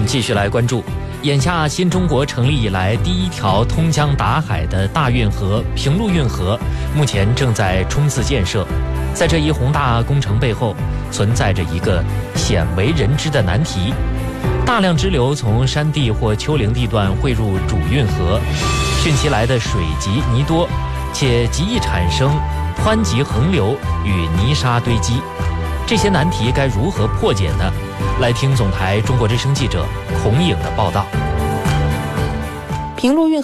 们继续来关注，眼下新中国成立以来第一条通江达海的大运河平陆运河，目前正在冲刺建设。在这一宏大工程背后，存在着一个鲜为人知的难题：大量支流从山地或丘陵地段汇入主运河，汛期来的水急泥多，且极易产生湍急横流与泥沙堆积。这些难题该如何破解呢？来听总台中国之声记者孔颖的报道。 平陆运